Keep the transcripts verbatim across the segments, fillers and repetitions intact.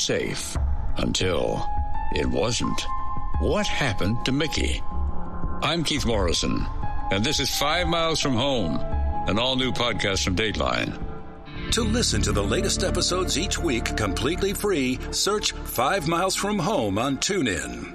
safe. Until it wasn't. What happened to Mickey? I'm Keith Morrison, and this is Five Miles from Home, an all-new podcast from Dateline. To listen to the latest episodes each week completely free, search Five Miles from Home on TuneIn.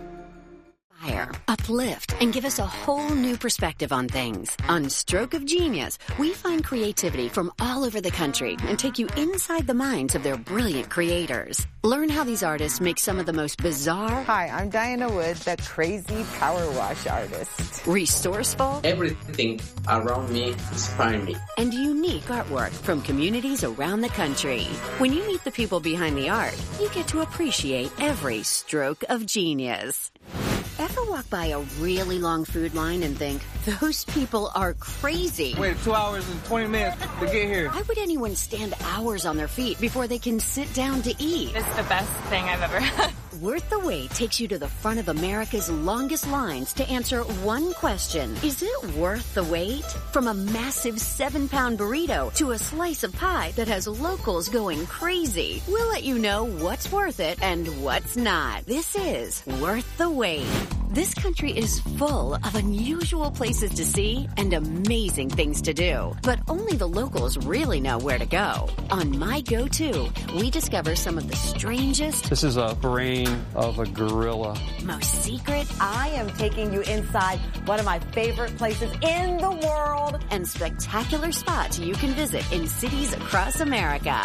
Uplift, and give us a whole new perspective on things. On Stroke of Genius, we find creativity from all over the country and take you inside the minds of their brilliant creators. Learn how these artists make some of the most bizarre... Hi, I'm Diana Wood, the crazy power wash artist. Resourceful... Everything around me inspires me. And unique artwork from communities around the country. When you meet the people behind the art, you get to appreciate every stroke of genius. Ever walk by a really long food line and think, those people are crazy? Wait two hours and twenty minutes to get here. Why would anyone stand hours on their feet before they can sit down to eat? It's the best thing I've ever had. Worth the Wait takes you to the front of America's longest lines to answer one question. Is it worth the wait? From a massive seven-pound burrito to a slice of pie that has locals going crazy. We'll let you know what's worth it and what's not. This is Worth the Wait. This country is full of unusual places to see and amazing things to do. But only the locals really know where to go. On My Go-To, we discover some of the strangest... This is a brain of a gorilla. Most secret... I am taking you inside one of my favorite places in the world. And spectacular spots you can visit in cities across America.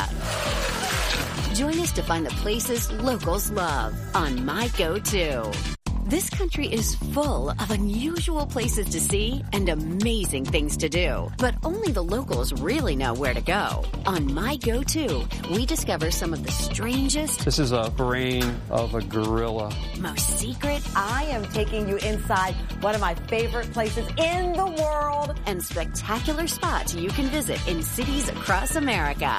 Join us to find the places locals love on My Go-To. This country is full of unusual places to see and amazing things to do. But only the locals really know where to go. On My Go-To, we discover some of the strangest... This is a brain of a gorilla. Most secret... I am taking you inside one of my favorite places in the world. And spectacular spots you can visit in cities across America.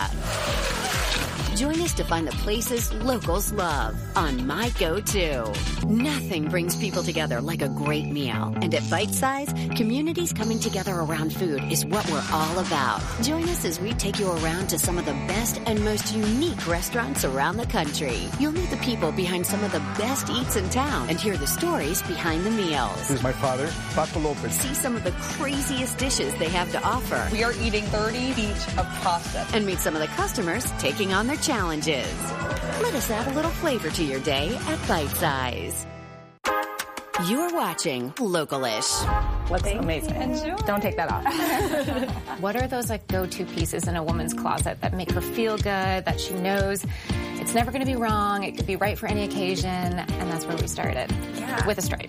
Join us to find the places locals love on My Go-To. Nothing brings people together like a great meal. And at Bite Size, communities coming together around food is what we're all about. Join us as we take you around to some of the best and most unique restaurants around the country. You'll meet the people behind some of the best eats in town and hear the stories behind the meals. This is my father, Paco Lopez. See some of the craziest dishes they have to offer. We are eating thirty feet of pasta. And meet some of the customers taking on their challenges. Let us add a little flavor to your day at Bite Size. You're watching Localish. What's amazing? Don't take that off. What are those like go-to pieces in a woman's closet that make her feel good, that she knows it's never going to be wrong, it could be right for any occasion, and that's where we started, yeah. With a stripe.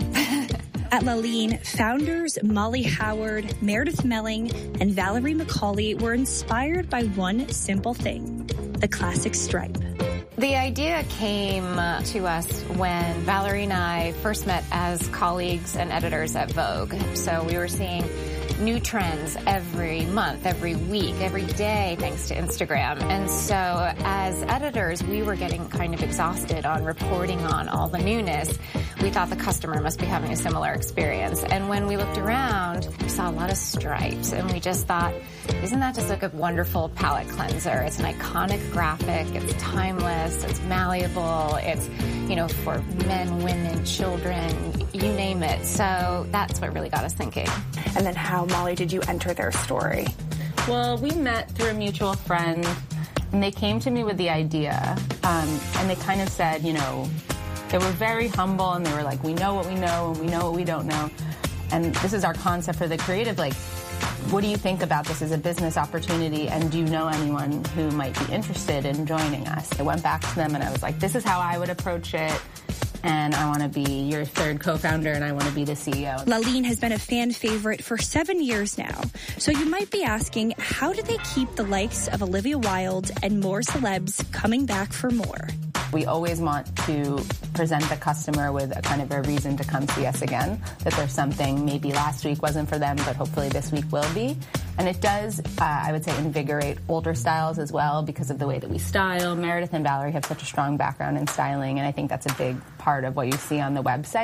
At Laline, founders Molly Howard, Meredith Melling, and Valerie McCauley were inspired by one simple thing, the classic stripe. The idea came to us when Valerie and I first met as colleagues and editors at Vogue. So we were seeing new trends every month, every week, every day, thanks to Instagram. And so as editors, we were getting kind of exhausted on reporting on all the newness. We thought the customer must be having a similar experience. And when we looked around, we saw a lot of stripes, and we just thought, isn't that just like a wonderful palette cleanser? It's an iconic graphic, it's timeless, it's malleable, it's, you know, for men, women, children, you name it. So that's what really got us thinking. And then how, Molly, did you enter their story? Well, we met through a mutual friend, and they came to me with the idea, um, and they kind of said, you know, they were very humble, and they were like, we know what we know, and we know what we don't know. And this is our concept for the creative, like, what do you think about this as a business opportunity, and do you know anyone who might be interested in joining us? I went back to them, and I was like, this is how I would approach it, and I want to be your third co-founder, and I want to be the C E O. Laline has been a fan favorite for seven years now. So you might be asking, how do they keep the likes of Olivia Wilde and more celebs coming back for more? We always want to present the customer with a kind of a reason to come see us again, that there's something maybe last week wasn't for them, but hopefully this week will be. And it does, uh, I would say, invigorate older styles as well because of the way that we style. Meredith and Valerie have such a strong background in styling, and I think that's a big part of what you see on the website.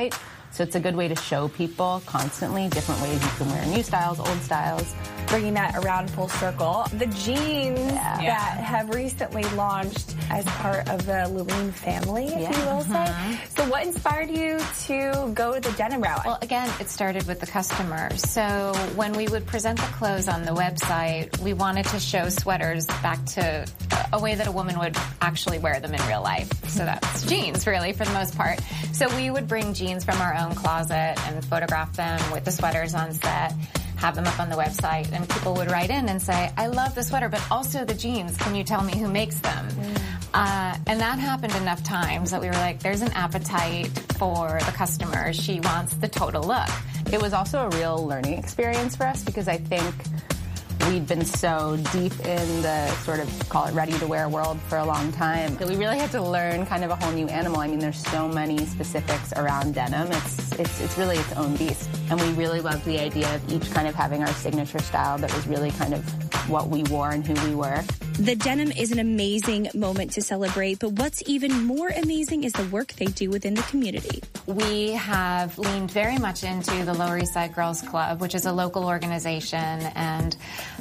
So it's a good way to show people constantly different ways you can wear new styles, old styles. Bringing that around full circle, the jeans yeah. that Yeah. have recently launched as part of the Luline family, if Yeah. you will Mm-hmm. say. So what inspired you to go the denim route? Well, again, it started with the customer. So when we would present the clothes on the website, we wanted to show sweaters back to a way that a woman would actually wear them in real life. So that's jeans, really, for the most part. So we would bring jeans from our own closet and photograph them with the sweaters on set, have them up on the website, and people would write in and say, I love the sweater, but also the jeans. Can you tell me who makes them? Mm. Uh, and that happened enough times that we were like, there's an appetite for the customer. She wants the total look. It was also a real learning experience for us because I think we'd been so deep in the sort of, call it ready-to-wear world for a long time that we really had to learn kind of a whole new animal. I mean, there's so many specifics around denim. It's, it's, it's really its own beast. And we really loved the idea of each kind of having our signature style that was really kind of what we wore and who we were. The denim is an amazing moment to celebrate, but what's even more amazing is the work they do within the community. We have leaned very much into the Lower East Side Girls Club, which is a local organization, and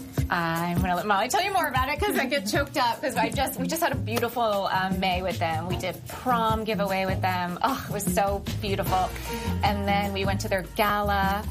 I'm going to let Molly tell you more about it because I get choked up because I just we just had a beautiful um, May with them. We did prom giveaway with them. Oh, it was so beautiful. And then we went to their gala.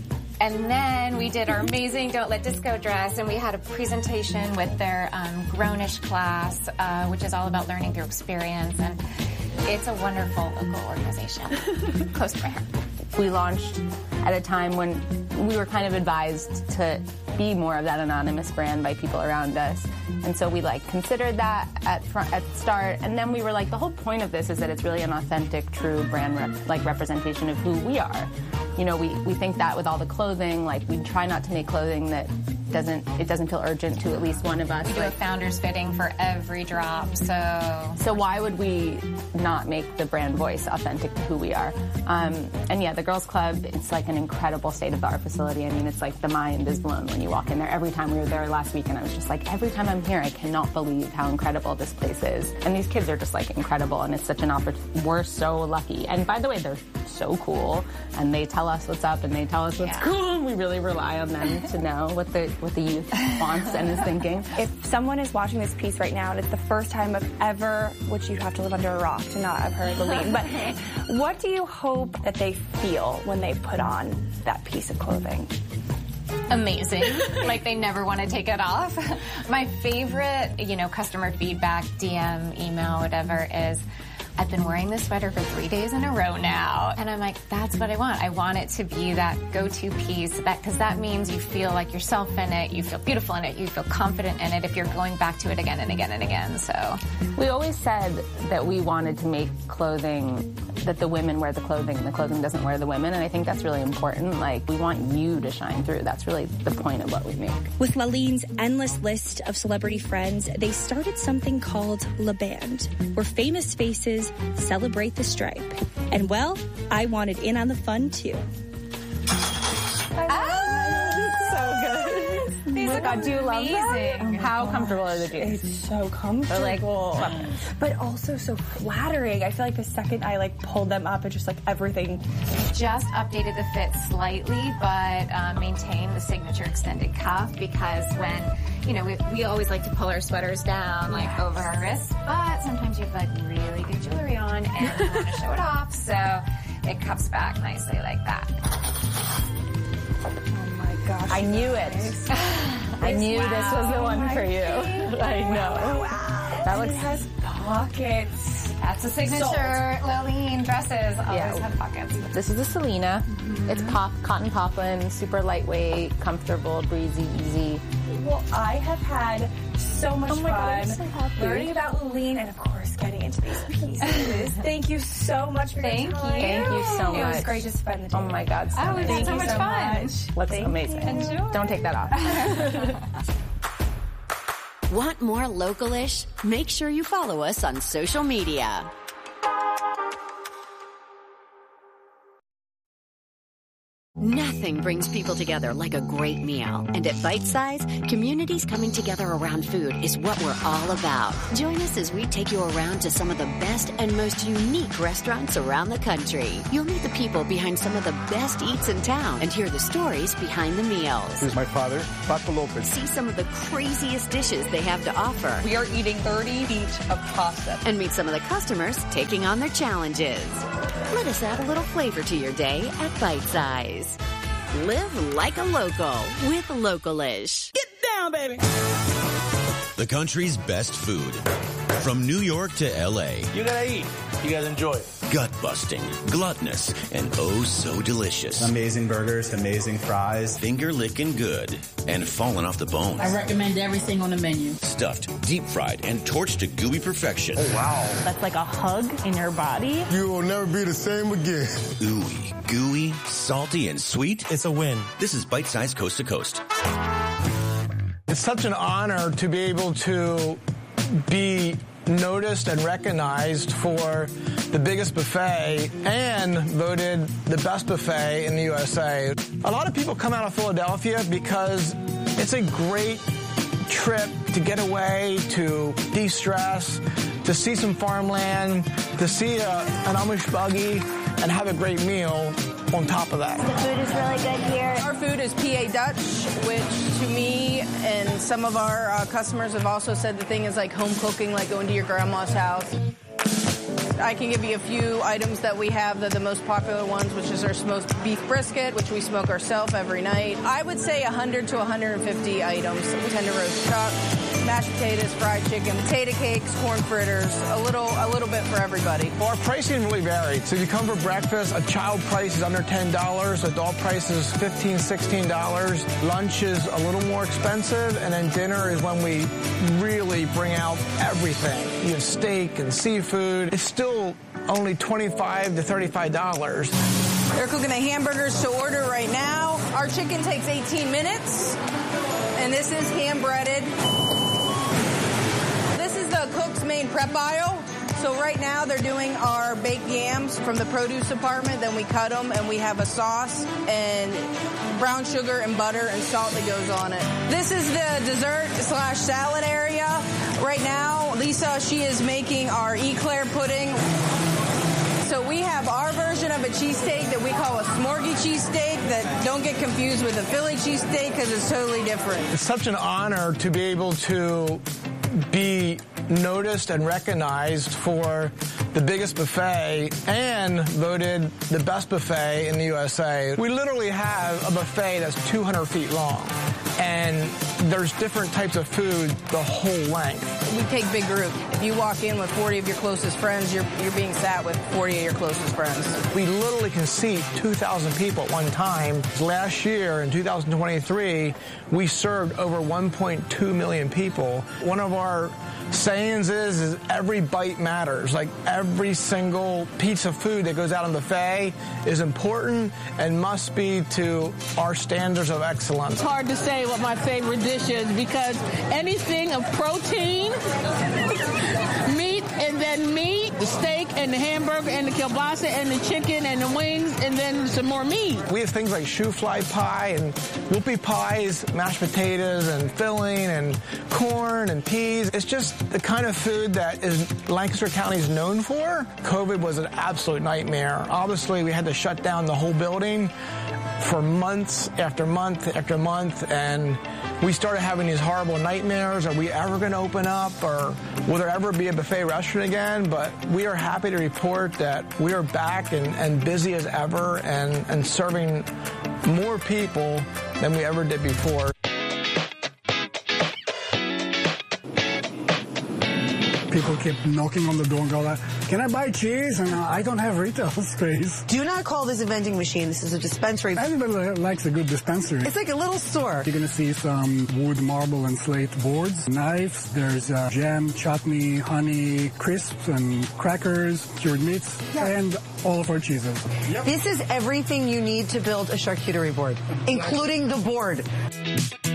And then we did our amazing Don't Let Disco dress, and we had a presentation with their um, Grownish class, uh, which is all about learning through experience. And it's a wonderful local organization, close to my heart. We launched at a time when we were kind of advised to be more of that anonymous brand by people around us. And so we like considered that at front, at the start, and then we were like, the whole point of this is that it's really an authentic, true brand rep, like representation of who we are. You know, we, we think that with all the clothing, like we try not to make clothing that doesn't, it doesn't feel urgent to at least one of us. We do like, a founder's fitting for every drop, so... So why would we not make the brand voice authentic to who we are? Um, and yeah, the Girls Club, it's like an incredible state-of-the-art facility. I mean, it's like the mind is blown when you walk in there. Every time we were there last weekend, I was just like, every time I'm here, I cannot believe how incredible this place is. And these kids are just like incredible, and it's such an opportunity. We're so lucky. And by the way, they're so cool, and they tell us what's up, and they tell us what's yeah. cool, and we really rely on them to know what the what the youth wants and is thinking. If someone is watching this piece right now, and it's the first time of ever, which you have to live under a rock to not have heard Luline, but what do you hope that they feel when they put on that piece of clothing? Amazing. Like they never want to take it off. My favorite, you know, customer feedback, D M, email, whatever, is I've been wearing this sweater for three days in a row now. And I'm like, that's what I want. I want it to be that go-to piece, that because that means you feel like yourself in it, you feel beautiful in it, you feel confident in it if you're going back to it again and again and again. So we always said that we wanted to make clothing that the women wear the clothing and the clothing doesn't wear the women, and I think that's really important. Like, we want you to shine through. That's really the point of what we make. With Laline's endless list of celebrity friends, they started something called La Band, where famous faces celebrate the stripe. And well, I wanted in on the fun too. Oh my God, do you love them? How comfortable are the jeans? It's so comfortable. Like, but also so flattering. I feel like the second I like pulled them up, it's just like everything. Just updated the fit slightly, but uh, maintained the signature extended cuff because when, you know, we, we always like to pull our sweaters down like yes. over our wrists, but sometimes you have like really good jewelry on and you want to show it off, so it cuffs back nicely like that. Gosh, I knew it. I knew wow. this was the one for you. I know. Wow. That looks. It has pockets. That's a signature Luline dresses. Always yeah. have pockets. This is the Selena. Mm-hmm. It's pop cotton poplin, super lightweight, comfortable, breezy, easy. Well, I have had so much oh my fun God, so learning about Luline and, of course, getting into these pieces. Thank you so much for Thank your time. you. Thank you so much. It was great to spend the day. Oh my God. So oh, we had so much so fun. Much. Looks Thank amazing. Enjoy. Don't take that off. Want more Localish? Make sure you follow us on social media. Nothing brings people together like a great meal. And at Bite Size, communities coming together around food is what we're all about. Join us as we take you around to some of the best and most unique restaurants around the country. You'll meet the people behind some of the best eats in town and hear the stories behind the meals. Here's my father, Paco Lopez. See some of the craziest dishes they have to offer. We are eating thirty feet of pasta. And meet some of the customers taking on their challenges. Let us add a little flavor to your day at Bite Size. Live like a local with Localish. Get down, baby. The country's best food. From New York to L A. You gotta eat. You gotta enjoy it. Gut-busting, gluttonous, and oh so delicious. Amazing burgers, amazing fries. Finger-licking good. And falling off the bone. I recommend everything on the menu. Stuffed, deep-fried, and torched to gooey perfection. Oh, wow. That's like a hug in your body. You will never be the same again. Ooey, gooey, salty, and sweet. It's a win. This is Bite Size Coast to Coast. It's such an honor to be able to be noticed and recognized for the biggest buffet and voted the best buffet in the U S A. A lot of people come out of Philadelphia because it's a great trip to get away, to de-stress, to see some farmland, to see a, an Amish buggy, and have a great meal on top of that. The food is really good here. Our food is P A Dutch, which to me and some of our uh, customers have also said the thing is like home cooking, like going to your grandma's house. I can give you a few items that we have that are the most popular ones, which is our smoked beef brisket, which we smoke ourselves every night. I would say one hundred to one hundred fifty items. Tender roast chuck, mashed potatoes, fried chicken, potato cakes, corn fritters, a little a little bit for everybody. Well, our pricing really varied. So if you come for breakfast, a child price is under ten dollars, adult price is fifteen dollars, sixteen dollars. Lunch is a little more expensive, and then dinner is when we really bring out everything. You have steak and seafood. It's still only twenty-five to thirty-five dollars. They're cooking the hamburgers to order right now. Our chicken takes eighteen minutes, and this is hand breaded. This is the cook's main prep aisle. So right now they're doing our baked yams from the produce department. Then we cut them, and we have a sauce and brown sugar and butter and salt that goes on it. This is the dessert slash salad area. Right now, Lisa, she is making our eclair pudding. So we have our version of a cheesesteak that we call a smorgy cheesesteak that don't get confused with a Philly cheesesteak because it's totally different. It's such an honor to be able to be noticed and recognized for the biggest buffet and voted the best buffet in the U S A. We literally have a buffet that's two hundred feet long, and there's different types of food the whole length. We take big group. If you walk in with forty of your closest friends, you're you're being sat with forty of your closest friends. We literally can seat two thousand people at one time. Last year, in two thousand twenty-three, we served over one point two million people. One of our sayings is, is every bite matters. Like every single piece of food that goes out on the buffet is important and must be to our standards of excellence. It's hard to say what my favorite dish is because anything of protein, meat, and then meat, the steak and the hamburger and the kielbasa and the chicken and the wings and then some more meat. We have things like shoe fly pie and whoopie pies, mashed potatoes and filling and corn and peas. It's just the kind of food that is Lancaster County is known for. COVID was an absolute nightmare. Obviously, we had to shut down the whole building for months after month after month, and we started having these horrible nightmares. Are we ever going to open up, or will there ever be a buffet restaurant again? But we are happy to report that we are back and, and busy as ever and, and serving more people than we ever did before. People keep knocking on the door and go like, can I buy cheese? And uh, I don't have retail space. Do not call this a vending machine. This is a dispensary. Everybody likes a good dispensary. It's like a little store. You're going to see some wood, marble, and slate boards, knives. There's uh, jam, chutney, honey, crisps, and crackers, cured meats, yeah. and all of our cheeses. Yep. This is everything you need to build a charcuterie board, including the board.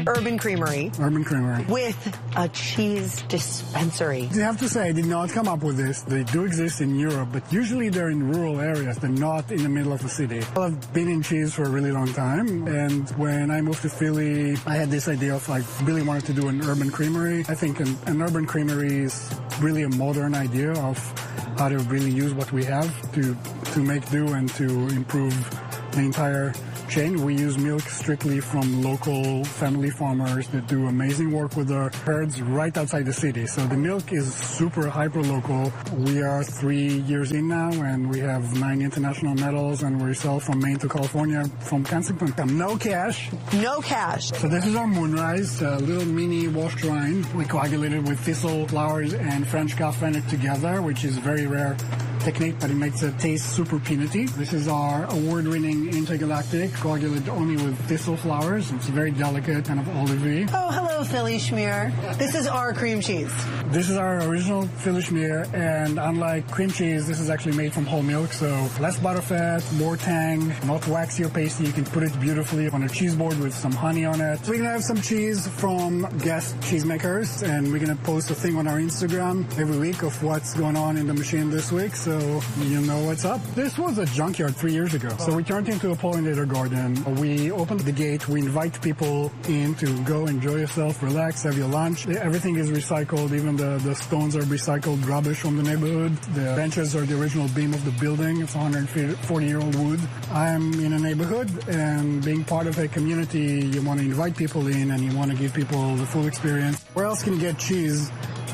Urban Creamery. Urban Creamery. With a cheese dispensary. I have to say, I did not come up with this. They do exist in Europe, but usually they're in rural areas. They're not in the middle of a city. I've been in cheese for a really long time, and when I moved to Philly, I had this idea of like really wanted to do an urban creamery. I think an, an urban creamery is really a modern idea of how to really use what we have to to make do and to improve the entire chain. We use milk strictly from local family farmers that do amazing work with their herds right outside the city. So the milk is super hyper local. We are three years in now, and we have nine international medals, and we sell from Maine to California from Kensington. No cash. No cash. So this is our Moonrise, a little mini washed rind. We coagulated with thistle flowers and French calf fennec together, which is very rare technique, but it makes it taste super peanutty. This is our award-winning Intergalactic, coagulated only with thistle flowers. It's very delicate, kind of olivey. Oh, hello, Philly Schmear. This is our cream cheese. This is our original Philly Schmear, and unlike cream cheese, this is actually made from whole milk, so less butterfat, more tang, not waxy or pasty. You can put it beautifully on a cheese board with some honey on it. We're gonna have some cheese from guest cheesemakers, and we're gonna post a thing on our Instagram every week of what's going on in the machine this week, so you know what's up. This was a junkyard three years ago, so we turned into a pollinator garden. We opened the gate, we invite people in to go enjoy yourself, relax, have your lunch. Everything is recycled, even the, the stones are recycled rubbish from the neighborhood. The benches are the original beam of the building. It's one hundred forty year old wood. I'm in a neighborhood, and being part of a community, you want to invite people in and you want to give people the full experience. Where else can you get cheese?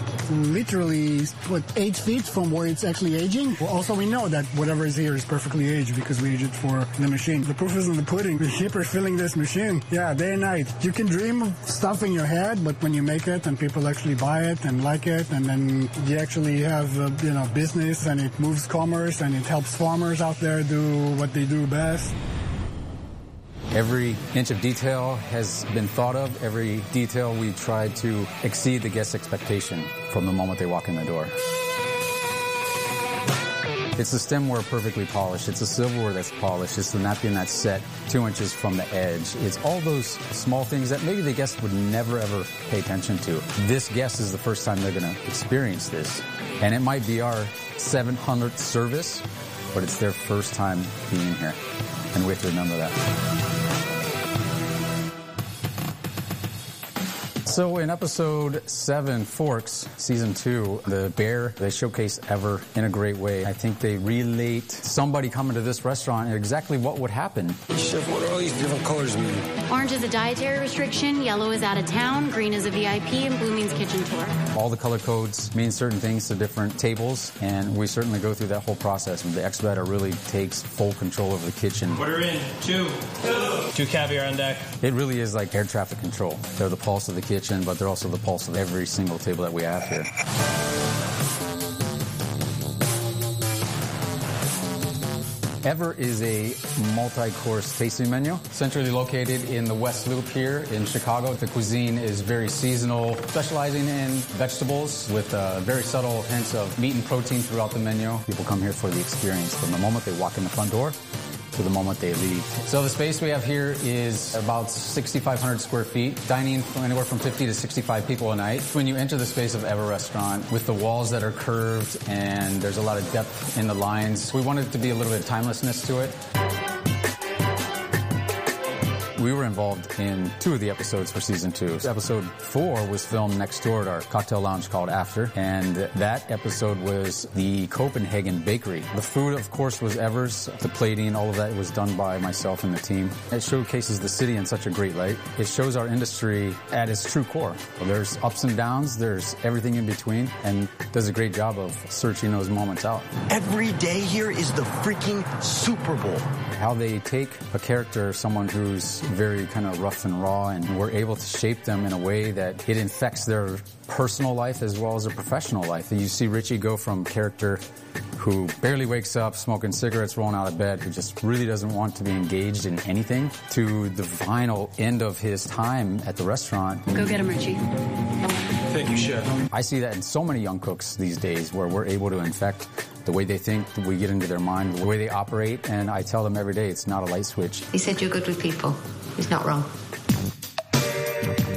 Literally, what, eight feet from where it's actually aging. Well, also, we know that whatever is here is perfectly aged because we age it for the machine. The proof is in the pudding. We keep refilling this machine. Yeah, day and night. You can dream of stuff in your head, but when you make it and people actually buy it and like it, and then you actually have a, you know, business, and it moves commerce and it helps farmers out there do what they do best. Every inch of detail has been thought of. Every detail we try to exceed the guest's expectation from the moment they walk in the door. It's the stemware perfectly polished. It's the silverware that's polished. It's the napkin that's set two inches from the edge. It's all those small things that maybe the guest would never, ever pay attention to. This guest is the first time they're going to experience this. And it might be our seven hundredth service, but it's their first time being here. And we have to remember that. So in episode seven, Forks, season two, the bear, they showcase Ever in a great way. I think they relate somebody coming to this restaurant and exactly what would happen. Chef, what do all these different colors mean? Orange is a dietary restriction, yellow is out of town, green is a V I P, and blue means kitchen tour. All the color codes mean certain things to different tables, and we certainly go through that whole process. The expediter really takes full control of the kitchen. Order in, two. Two. Two caviar on deck. It really is like air traffic control. They're the pulse of the kitchen, but they're also the pulse of every single table that we have here. Ever is a multi-course tasting menu, centrally located in the West Loop here in Chicago. The cuisine is very seasonal, specializing in vegetables with uh, very subtle hints of meat and protein throughout the menu. People come here for the experience from the moment they walk in the front door to the moment they leave. So the space we have here is about sixty-five hundred square feet, dining from anywhere from fifty to sixty-five people a night. When you enter the space of Ever Restaurant, with the walls that are curved and there's a lot of depth in the lines, we wanted it to be a little bit of timelessness to it. We were involved in two of the episodes for season two. Episode four was filmed next door at our cocktail lounge called After, and that episode was the Copenhagen Bakery. The food, of course, was Ever's. The plating, all of that was done by myself and the team. It showcases the city in such a great light. It shows our industry at its true core. There's ups and downs, there's everything in between, and does a great job of searching those moments out. Every day here is the freaking Super Bowl. How they take a character, someone who's very kind of rough and raw, and we're able to shape them in a way that it infects their personal life as well as their professional life. And you see Richie go from character who barely wakes up, smoking cigarettes, rolling out of bed, who just really doesn't want to be engaged in anything, to the final end of his time at the restaurant. Go get him, Richie. Thank you, Chef. I see that in so many young cooks these days, where we're able to infect the way they think, we get into their mind, the way they operate, and I tell them every day it's not a light switch. He said you're good with people. He's not wrong.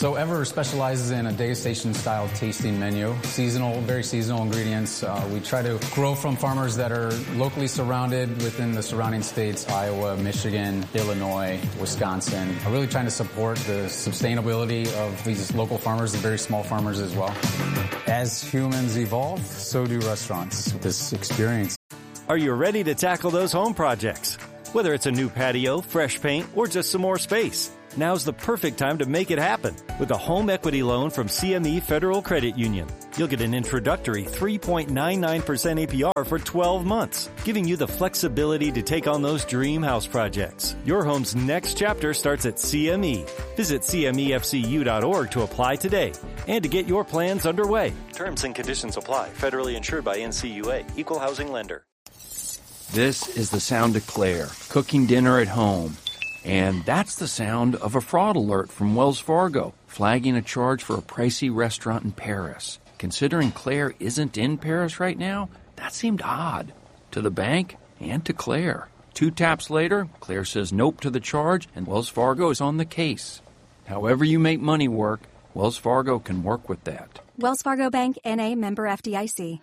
So Ever specializes in a degustation-style tasting menu, seasonal, very seasonal ingredients. Uh, we try to grow from farmers that are locally surrounded within the surrounding states, Iowa, Michigan, Illinois, Wisconsin. I'm really trying to support the sustainability of these local farmers, the very small farmers as well. As humans evolve, so do restaurants. This experience. Are you ready to tackle those home projects? Whether it's a new patio, fresh paint, or just some more space, now's the perfect time to make it happen with a home equity loan from C M E Federal Credit Union. You'll get an introductory three point nine nine percent A P R for twelve months, giving you the flexibility to take on those dream house projects. Your home's next chapter starts at C M E. Visit C M E F C U dot org to apply today and to get your plans underway. Terms and conditions apply. Federally insured by N C U A. Equal housing lender. This is the sound of Claire, cooking dinner at home. And that's the sound of a fraud alert from Wells Fargo, flagging a charge for a pricey restaurant in Paris. Considering Claire isn't in Paris right now, that seemed odd. To the bank and to Claire. Two taps later, Claire says nope to the charge, and Wells Fargo is on the case. However you make money work, Wells Fargo can work with that. Wells Fargo Bank, N A, member F D I C.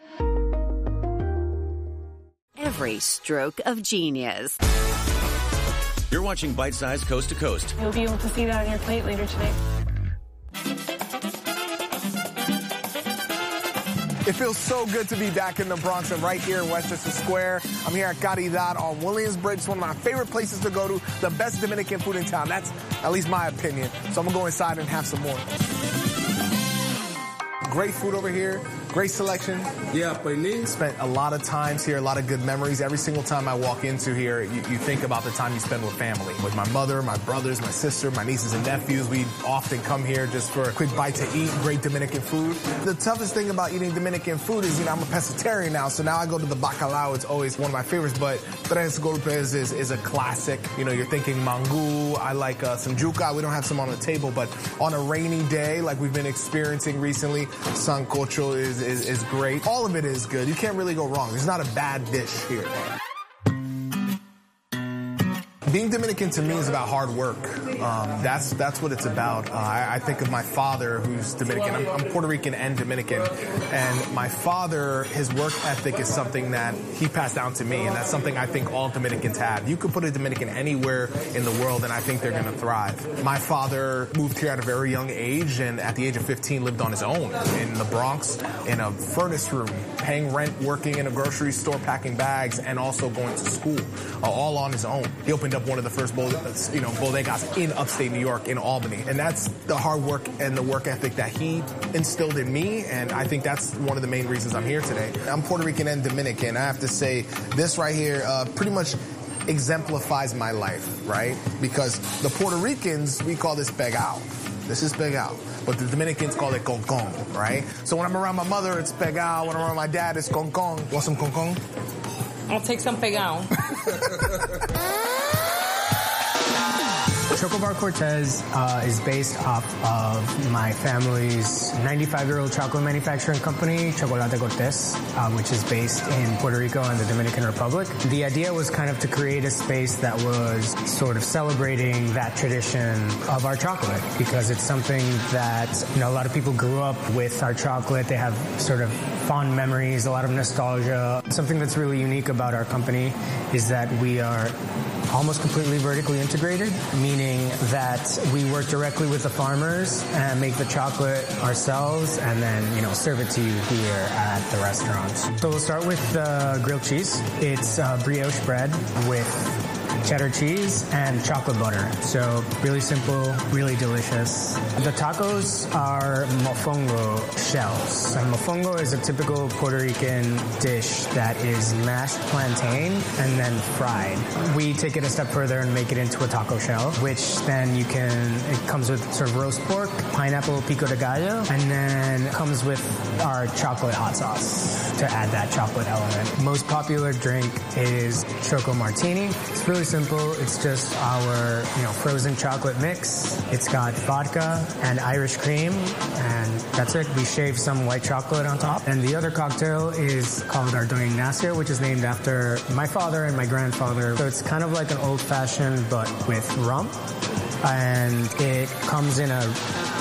Every stroke of genius. You're watching Bite Size Coast to Coast. You'll be able to see that on your plate later today. It feels so good to be back in the Bronx and right here in Westchester Square. I'm here at Caridad on Williamsbridge. It's one of my favorite places to go to. The best Dominican food in town. That's at least my opinion. So I'm going to go inside and have some more. Great food over here. Great selection. Yeah, Pailín. Spent a lot of times here, a lot of good memories. Every single time I walk into here, you, you think about the time you spend with family. With my mother, my brothers, my sister, my nieces and nephews. We often come here just for a quick bite to eat great Dominican food. The toughest thing about eating Dominican food is, you know, I'm a pescatarian now, so now I go to the bacalao. It's always one of my favorites, but Tres Golpes is, is a classic. You know, you're thinking mangú. I like uh, some yuca. We don't have some on the table, but on a rainy day, like we've been experiencing recently, sancocho is Is, is great. All of it is good. You can't really go wrong. There's not a bad dish here. Being Dominican to me is about hard work. Um, that's that's what it's about. Uh, I, I think of my father, who's Dominican. I'm, I'm Puerto Rican and Dominican. And my father, his work ethic is something that he passed down to me, and that's something I think all Dominicans have. You could put a Dominican anywhere in the world, and I think they're going to thrive. My father moved here at a very young age, and at the age of fifteen lived on his own in the Bronx, in a furnace room, paying rent, working in a grocery store, packing bags, and also going to school, uh, all on his own. He opened up one of the first bodegas, you know, bodegas in upstate New York, in Albany. And that's the hard work and the work ethic that he instilled in me, and I think that's one of the main reasons I'm here today. I'm Puerto Rican and Dominican. I have to say, this right here uh, pretty much exemplifies my life, right? Because the Puerto Ricans, we call this pegao. This is pegao. But the Dominicans call it concon, right? So when I'm around my mother, it's pegao. When I'm around my dad, it's concon. Want some concon? I'll take some pegao. Chocobar Cortez uh, is based off of my family's ninety-five-year-old chocolate manufacturing company, Chocolate Cortez, uh, which is based in Puerto Rico and the Dominican Republic. The idea was kind of to create a space that was sort of celebrating that tradition of our chocolate, because it's something that, you know, a lot of people grew up with our chocolate. They have sort of fond memories, a lot of nostalgia. Something that's really unique about our company is that we are almost completely vertically integrated, meaning that we work directly with the farmers and make the chocolate ourselves and then, you know, serve it to you here at the restaurant. So we'll start with the grilled cheese. It's uh, brioche bread with cheddar cheese and chocolate butter. So really simple, really delicious. The tacos are mofongo shells. And mofongo is a typical Puerto Rican dish that is mashed plantain and then fried. We take it a step further and make it into a taco shell, which then you can, it comes with sort of roast pork, pineapple pico de gallo, and then comes with our chocolate hot sauce to add that chocolate element. Most popular drink is Choco Martini. It's really simple. It's just our, you know, frozen chocolate mix. It's got vodka and Irish cream, and that's it. We shave some white chocolate on top. And the other cocktail is called our Don Ignacio, which is named after my father and my grandfather. So it's kind of like an old-fashioned, but with rum. And it comes in a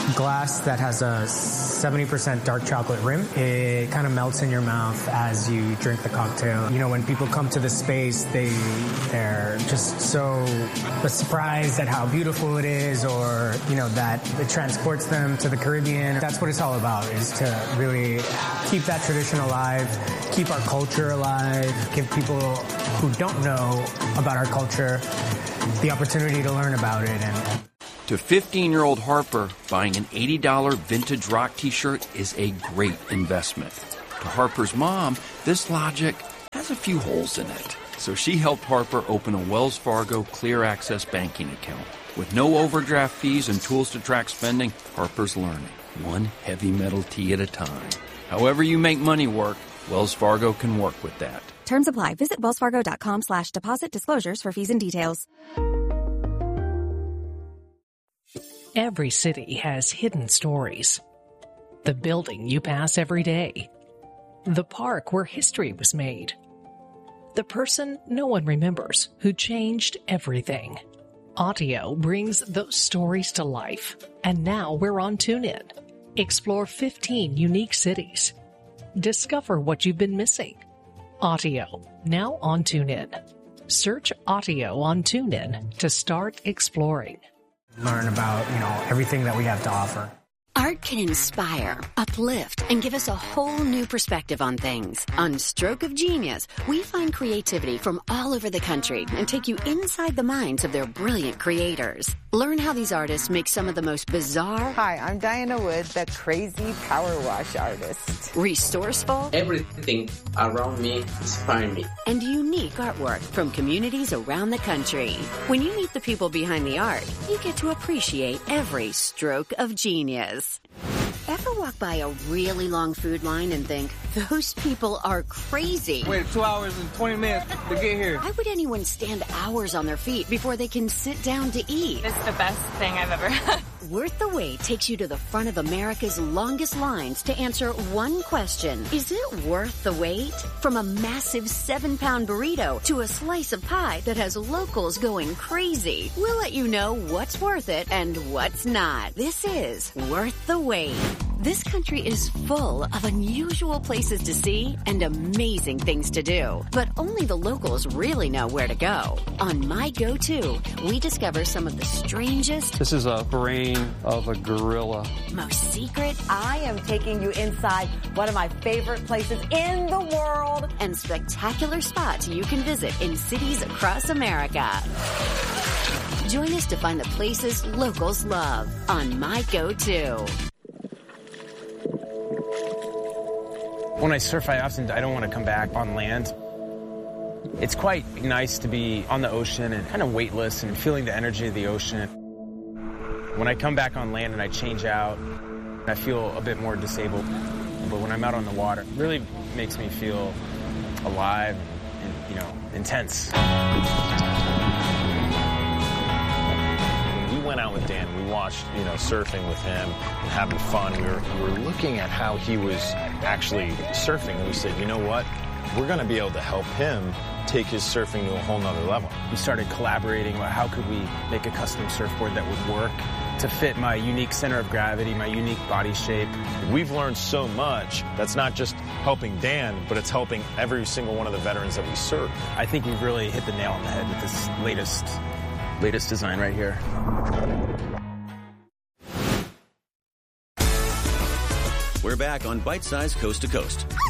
glass that has a seventy percent dark chocolate rim. It kind of melts in your mouth as you drink the cocktail. You know, when people come to the space, they, they're just so surprised at how beautiful it is, or, you know, that it transports them to the Caribbean. That's what it's all about, is to really keep that tradition alive, keep our culture alive, give people who don't know about our culture the opportunity to learn about it. And to fifteen-year-old Harper, buying an eighty dollars vintage rock t-shirt is a great investment. To Harper's mom, this logic has a few holes in it. So she helped Harper open a Wells Fargo Clear Access banking account. With no overdraft fees and tools to track spending, Harper's learning, one heavy metal tea at a time. However you make money work, Wells Fargo can work with that. Terms apply. Visit wellsfargo.com slash deposit disclosures for fees and details. Every city has hidden stories. The building you pass every day. The park where history was made. The person no one remembers who changed everything. Audio brings those stories to life. And now we're on TuneIn. Explore fifteen unique cities. Discover what you've been missing. Audio, now on TuneIn. Search Audio on TuneIn to start exploring. Learn about, you know, everything that we have to offer. Art can inspire, uplift, and give us a whole new perspective on things. On Stroke of Genius, we find creativity from all over the country and take you inside the minds of their brilliant creators. Learn how these artists make some of the most bizarre... Hi, I'm Diana Wood, the crazy power wash artist. Resourceful... Everything around me inspires me. And unique artwork from communities around the country. When you meet the people behind the art, you get to appreciate every stroke of genius. Ever walk by a really long food line and think, those people are crazy? Wait two hours and twenty minutes to get here. Why would anyone stand hours on their feet before they can sit down to eat? It's the best thing I've ever had. Worth the Wait takes you to the front of America's longest lines to answer one question. Is it worth the wait? From a massive seven-pound burrito to a slice of pie that has locals going crazy, we'll let you know what's worth it and what's not. This is Worth the Wait. This country is full of unusual places to see and amazing things to do, but only the locals really know where to go. On My Go-To, we discover some of the strangest... This is a brain of a gorilla. Most secret... I am taking you inside one of my favorite places in the world. And spectacular spots you can visit in cities across America. Join us to find the places locals love on My Go-To. When I surf, I often I don't want to come back on land. It's quite nice to be on the ocean and kind of weightless and feeling the energy of the ocean. When I come back on land and I change out, I feel a bit more disabled. But when I'm out on the water, it really makes me feel alive and, you know, intense. We went out with Dan. We watched, you know, surfing with him and having fun. We were, we were looking at how he was actually surfing, and we said, you know what? We're going to be able to help him take his surfing to a whole nother level. We started collaborating about how could we make a custom surfboard that would work to fit my unique center of gravity, my unique body shape. We've learned so much that's not just helping Dan, but it's helping every single one of the veterans that we serve. I think we've really hit the nail on the head with this latest, latest design right here. We're back on Bite Size Coast to Coast.